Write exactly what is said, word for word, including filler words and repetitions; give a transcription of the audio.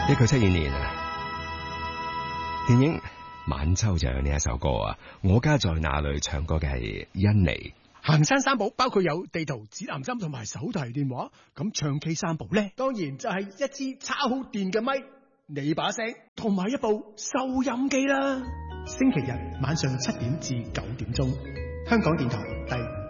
一九七二年啊，電影《晚秋》就有呢一首歌啊，我家在哪裏唱歌嘅係甄妮。 行山三寶包括有地圖、指南針同埋手提電話，咁唱 K 三寶呢，當然就係一支叉好電嘅咪，你把聲同埋一部收音機啦。星期日晚上七點至九點鐘，香港電台第